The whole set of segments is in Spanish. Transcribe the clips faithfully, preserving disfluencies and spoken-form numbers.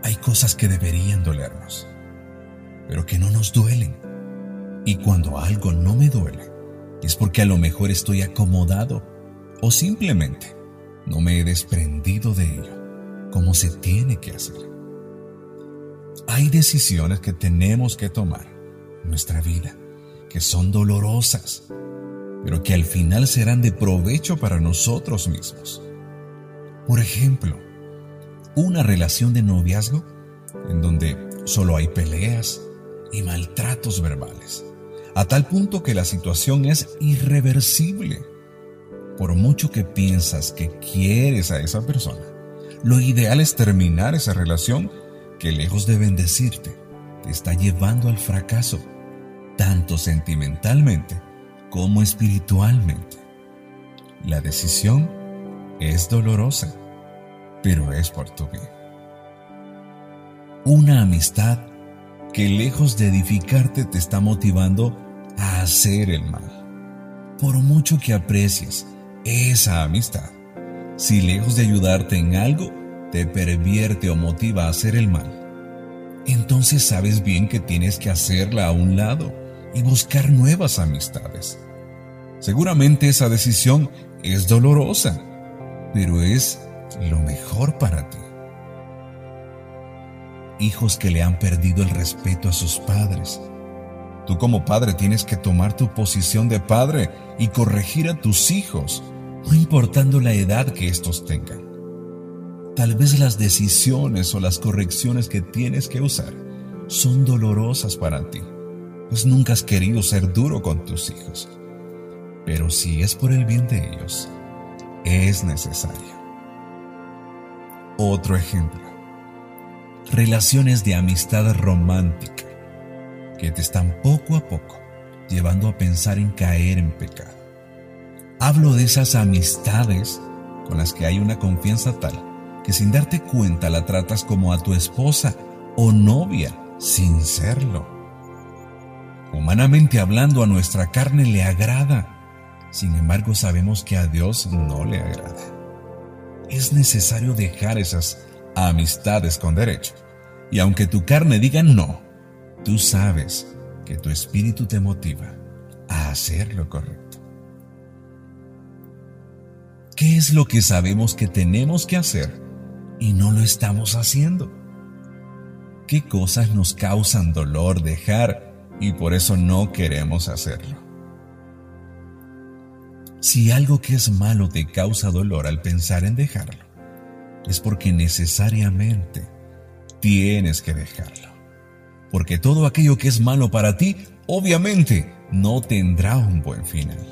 Hay cosas que deberían dolernos, pero que no nos duelen. Y cuando algo no me duele, es porque a lo mejor estoy acomodado o simplemente no me he desprendido de ello como se tiene que hacer. Hay decisiones que tenemos que tomar en nuestra vida que son dolorosas, pero que al final serán de provecho para nosotros mismos. Por ejemplo, una relación de noviazgo en donde solo hay peleas y maltratos verbales, a tal punto que la situación es irreversible. Por mucho que piensas que quieres a esa persona, lo ideal es terminar esa relación que, lejos de bendecirte, te está llevando al fracaso, tanto sentimentalmente como espiritualmente. La decisión es dolorosa, pero es por tu bien. Una amistad que, lejos de edificarte, te está motivando a hacer el mal. Por mucho que aprecies esa amistad, si lejos de ayudarte en algo, te pervierte o motiva a hacer el mal, entonces sabes bien que tienes que hacerla a un lado y buscar nuevas amistades. Seguramente esa decisión es dolorosa, pero es lo mejor para ti. Hijos que le han perdido el respeto a sus padres. Tú como padre tienes que tomar tu posición de padre y corregir a tus hijos, no importando la edad que estos tengan. Tal vez las decisiones o las correcciones que tienes que usar son dolorosas para ti, pues nunca has querido ser duro con tus hijos. Pero si es por el bien de ellos, es necesario. Otro ejemplo. Relaciones de amistad romántica que te están poco a poco llevando a pensar en caer en pecado. Hablo de esas amistades con las que hay una confianza tal que sin darte cuenta la tratas como a tu esposa o novia sin serlo. Humanamente hablando, a nuestra carne le agrada, sin embargo sabemos que a Dios no le agrada. Es necesario dejar esas amistades con derecho, y aunque tu carne diga no, tú sabes que tu espíritu te motiva a hacer lo correcto. ¿Qué es lo que sabemos que tenemos que hacer y no lo estamos haciendo? ¿Qué cosas nos causan dolor dejar y por eso no queremos hacerlo? Si algo que es malo te causa dolor al pensar en dejarlo, es porque necesariamente tienes que dejarlo. Porque todo aquello que es malo para ti, obviamente, no tendrá un buen final.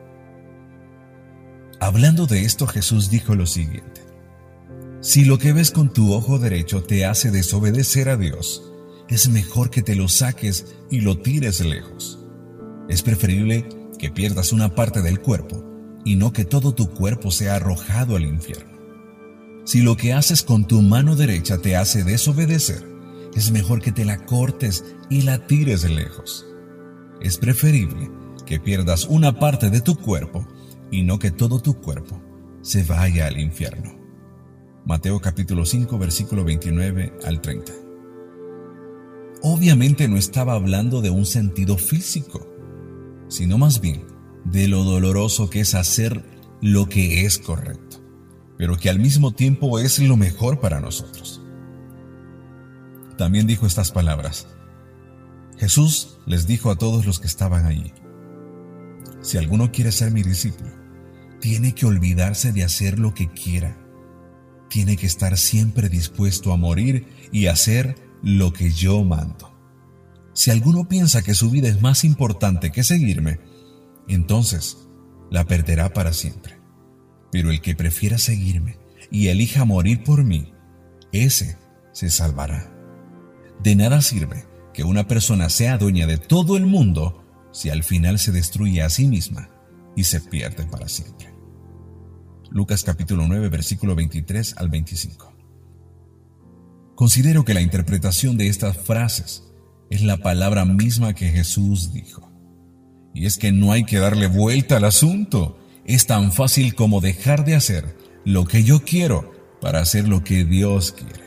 Hablando de esto, Jesús dijo lo siguiente: si lo que ves con tu ojo derecho te hace desobedecer a Dios, es mejor que te lo saques y lo tires lejos. Es preferible que pierdas una parte del cuerpo y no que todo tu cuerpo sea arrojado al infierno. Si lo que haces con tu mano derecha te hace desobedecer, es mejor que te la cortes y la tires lejos. Es preferible que pierdas una parte de tu cuerpo y no que todo tu cuerpo se vaya al infierno. Mateo capítulo cinco, versículo veintinueve al treinta. Obviamente no estaba hablando de un sentido físico, sino más bien de lo doloroso que es hacer lo que es correcto, pero que al mismo tiempo es lo mejor para nosotros. También dijo estas palabras. Jesús les dijo a todos los que estaban allí: si alguno quiere ser mi discípulo, tiene que olvidarse de hacer lo que quiera. Tiene que estar siempre dispuesto a morir y hacer lo que yo mando. Si alguno piensa que su vida es más importante que seguirme, entonces la perderá para siempre. Pero el que prefiera seguirme y elija morir por mí, ese se salvará. De nada sirve que una persona sea dueña de todo el mundo si al final se destruye a sí misma y se pierde para siempre. Lucas capítulo nueve, versículo veintitrés al veinticinco. Considero que la interpretación de estas frases es la palabra misma que Jesús dijo. Y es que no hay que darle vuelta al asunto. Es tan fácil como dejar de hacer lo que yo quiero para hacer lo que Dios quiere.